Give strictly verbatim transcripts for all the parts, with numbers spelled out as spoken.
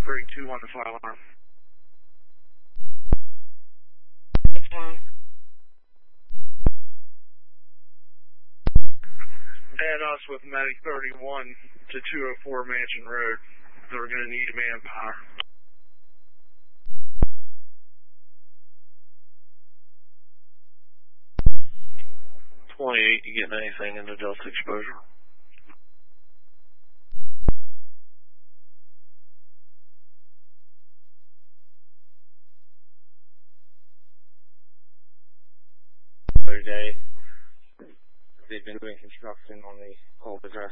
three two on the fire alarm. Add us with Medic thirty-one to two oh four Mansion Road. They're going to need manpower. twenty-eight, you getting anything in the Delta exposure? Day, they've been doing construction on the old address.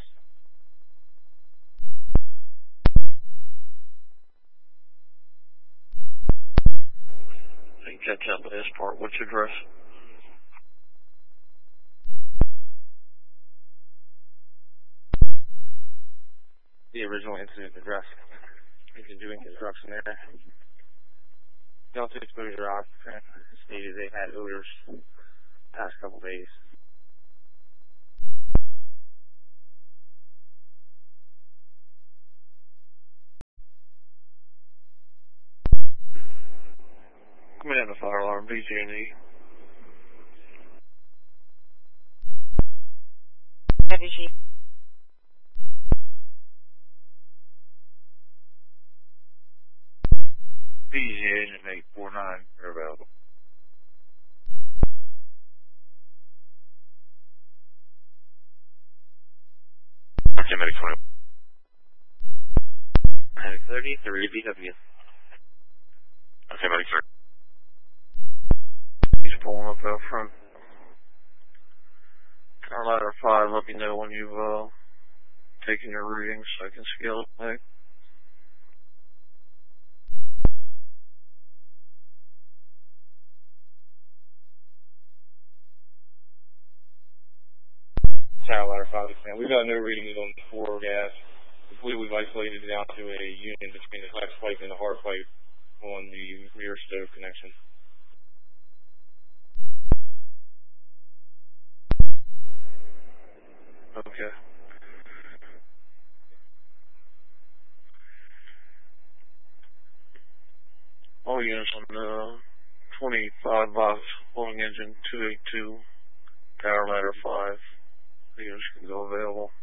I didn't catch up with this part. Which address? The original incident address. They've been doing construction there. Delta exposure occupant stated they had odors past couple days. Command the fire alarm, B G and E. Heavy G. B G Agent eight four nine, you're available. Okay, Medic twenty. Medic thirty, three B W. Okay, Medic thirty. He's pulling up out front. Car ladder five, let me know when you've uh, taken your readings so I can scale it back. Tower ladder five, we've got no readings on the floor gas. Completely isolated down to a union between the flex pipe and the hard pipe on the rear stove connection. Okay. All units on the twenty-five box holding engine two eight two, power ladder five. The units can go available.